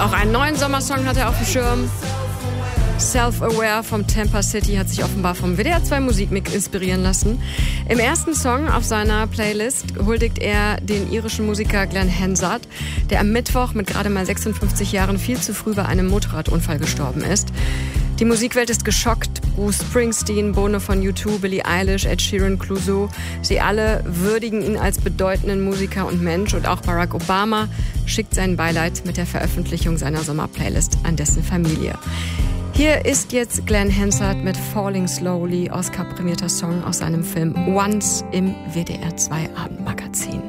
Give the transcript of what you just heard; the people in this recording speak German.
auch einen neuen Sommersong hat er auf dem Schirm. Self-Aware vom Tampa City hat sich offenbar vom WDR 2 Musikmix inspirieren lassen. Im ersten Song auf seiner Playlist huldigt er den irischen Musiker Glenn Hansard, der am Mittwoch mit gerade mal 56 Jahren viel zu früh bei einem Motorradunfall gestorben ist. Die Musikwelt ist geschockt. Bruce Springsteen, Bono von U2, Billie Eilish, Ed Sheeran, Clouseau. Sie alle würdigen ihn als bedeutenden Musiker und Mensch. Und auch Barack Obama schickt sein Beileid mit der Veröffentlichung seiner Sommerplaylist an dessen Familie. Hier ist jetzt Glenn Hansard mit Falling Slowly, Oscar-prämierter Song aus seinem Film Once im WDR 2 Abendmagazin.